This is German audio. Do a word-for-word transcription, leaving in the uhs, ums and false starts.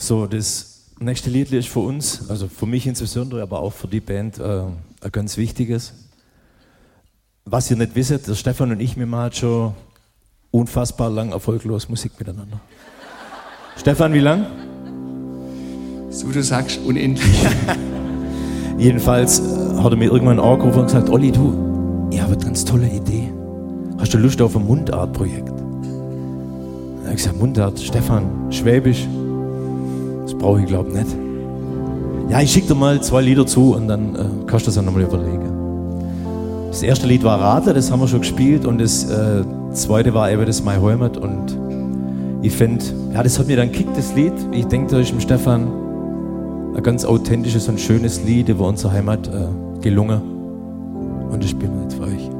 So, das nächste Lied ist für uns, also für mich insbesondere, aber auch für die Band, äh, ein ganz wichtiges. Was ihr nicht wisst, der Stefan und ich, wir machen schon unfassbar lang erfolglos Musik miteinander. Stefan, wie lang? So, du sagst unendlich. Jedenfalls hat er mir irgendwann angerufen und gesagt, Olli, du, ich habe eine ganz tolle Idee. Hast du Lust auf ein Mundart-Projekt? Da habe ich gesagt, Mundart, Stefan, Schwäbisch, das brauche ich glaube nicht. Ja, ich schicke dir mal zwei Lieder zu und dann äh, kannst du das auch nochmal überlegen. Das erste Lied war Radler, das haben wir schon gespielt und das äh, zweite war eben das My Heimat und ich finde, ja, das hat mir dann gekickt, das Lied. Ich denke, da ist dem Stefan ein ganz authentisches und schönes Lied über unsere Heimat äh, gelungen und das spielen wir jetzt für euch.